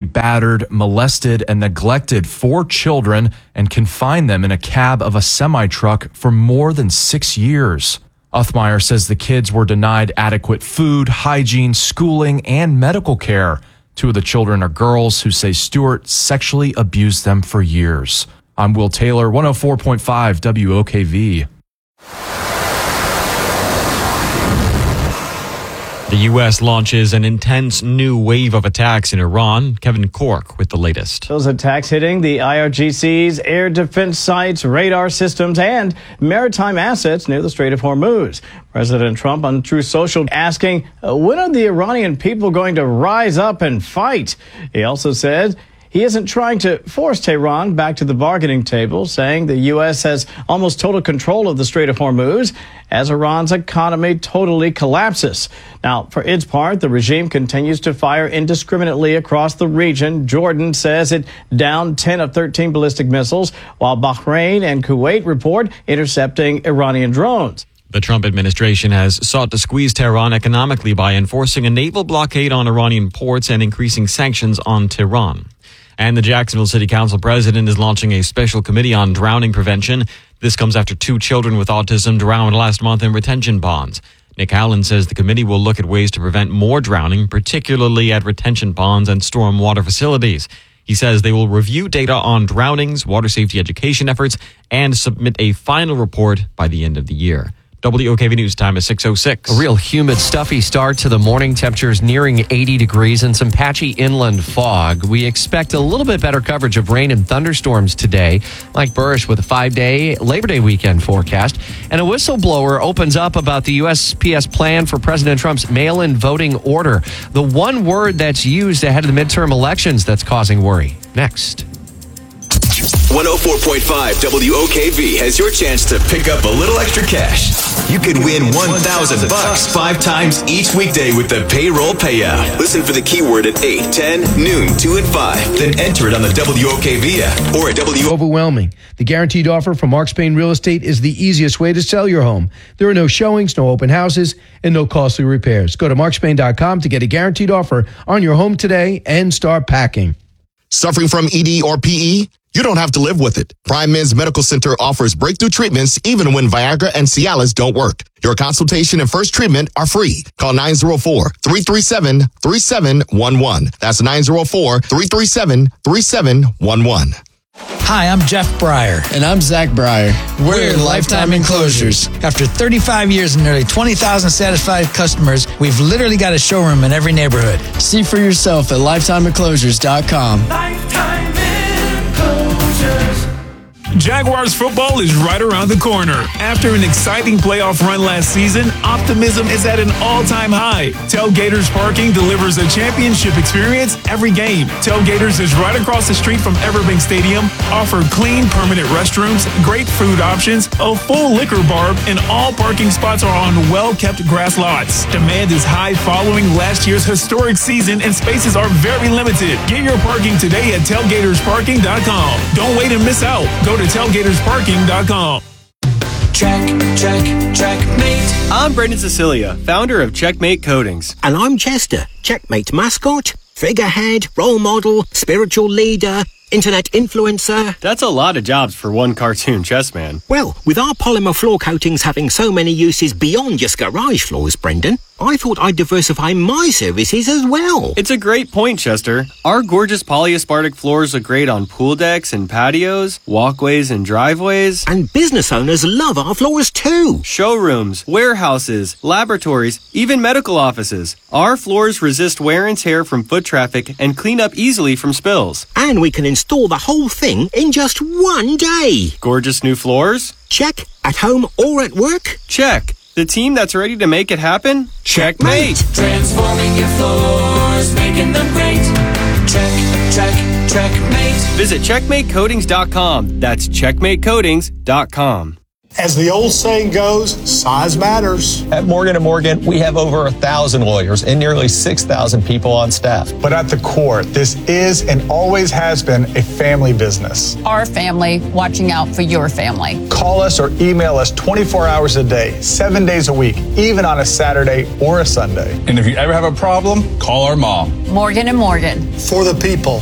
battered, molested, and neglected 4 children and confined them in a cab of a semi-truck for more than 6 years. Uthmeyer says the kids were denied adequate food, hygiene, schooling, and medical care. 2 of the children are girls who say Stewart sexually abused them for years. I'm Will Taylor, 104.5 WOKV. The U.S. launches an intense new wave of attacks in Iran. Kevin Cork with the latest. Those attacks hitting the IRGC's air defense sites, radar systems, and maritime assets near the Strait of Hormuz. President Trump on Truth Social asking, when are the Iranian people going to rise up and fight? He also said he isn't trying to force Tehran back to the bargaining table, saying the U.S. has almost total control of the Strait of Hormuz as Iran's economy totally collapses. Now, for its part, the regime continues to fire indiscriminately across the region. Jordan says it downed 10 of 13 ballistic missiles, while Bahrain and Kuwait report intercepting Iranian drones. The Trump administration has sought to squeeze Tehran economically by enforcing a naval blockade on Iranian ports and increasing sanctions on Tehran. And the Jacksonville City Council president is launching a special committee on drowning prevention. This comes after 2 children with autism drowned last month in retention ponds. Nick Allen says the committee will look at ways to prevent more drowning, particularly at retention ponds and stormwater facilities. He says they will review data on drownings, water safety education efforts, and submit a final report by the end of the year. WOKV News time is 6:06. A real humid, stuffy start to the morning. Temperatures nearing 80 degrees and some patchy inland fog. We expect a little bit better coverage of rain and thunderstorms today. Mike Burrish with a 5-day Labor Day weekend forecast. And a whistleblower opens up about the USPS plan for President Trump's mail-in voting order. The one word that's used ahead of the midterm elections that's causing worry. Next. 104.5 WOKV has your chance to pick up a little extra cash. You could win $1,000 5 times each weekday with the payroll payout. Listen for the keyword at 8, 10, noon, 2, and 5. Then enter it on the WOKV app or at Overwhelming. The guaranteed offer from Mark Spain Real Estate is the easiest way to sell your home. There are no showings, no open houses, and no costly repairs. Go to markspain.com to get a guaranteed offer on your home today and start packing. Suffering from ED or PE? You don't have to live with it. Prime Men's Medical Center offers breakthrough treatments even when Viagra and Cialis don't work. Your consultation and first treatment are free. Call 904-337-3711. That's 904-337-3711. Hi, I'm Jeff Breyer. And I'm Zach Breyer. We're Lifetime Enclosures. After 35 years and nearly 20,000 satisfied customers, we've literally got a showroom in every neighborhood. See for yourself at lifetimeenclosures.com. Lifetime Enclosures. Jaguars football is right around the corner. After an exciting playoff run last season, optimism is at an all-time high. Tailgaters Parking delivers a championship experience every game. Tailgaters is right across the street from Everbank Stadium, offer clean, permanent restrooms, great food options, a full liquor bar, and all parking spots are on well-kept grass lots. Demand is high following last year's historic season, and spaces are very limited. Get your parking today at tailgatorsparking.com. Don't wait and miss out. Go to tailgatorsparking.com. Checkmate. I'm Brendan Cecilia, founder of Checkmate Coatings. And I'm Chester, Checkmate mascot, figurehead, role model, spiritual leader, internet influencer. That's a lot of jobs for one cartoon chess man. Well, with our polymer floor coatings having so many uses beyond just garage floors, Brendan, I thought I'd diversify my services as well. It's a great point, Chester. Our gorgeous polyaspartic floors look great on pool decks and patios, walkways and driveways. And business owners love our floors too. Showrooms, warehouses, laboratories, even medical offices. Our floors resist wear and tear from foot traffic and clean up easily from spills. And we can install the whole thing in just one day. Gorgeous new floors? Check. At home or at work? Check. The team that's ready to make it happen? Checkmate! Transforming your floors, making them great. Checkmate. Visit checkmatecoatings.com. That's checkmatecoatings.com. As the old saying goes, size matters. At Morgan & Morgan, we have over 1,000 lawyers and nearly 6,000 people on staff. But at the core, this is and always has been a family business. Our family watching out for your family. Call us or email us 24 hours a day, 7 days a week, even on a Saturday or a Sunday. And if you ever have a problem, call our mom. Morgan & Morgan. For the people.